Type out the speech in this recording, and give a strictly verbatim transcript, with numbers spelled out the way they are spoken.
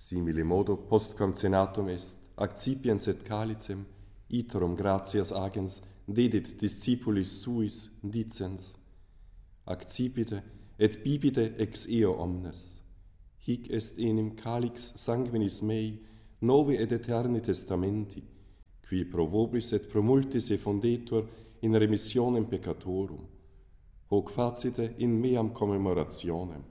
Simile modo post concenatum est, accipiens et calicem, iterum gratias agens dedit discipulis suis, dicens, accipite et bibite ex eo omnes. Hic est enim calix sanguinis mei, novi et eterni testamenti, qui pro vobis et pro multis effundetur in remissionem peccatorum. Hoc facite in meam commemorationem.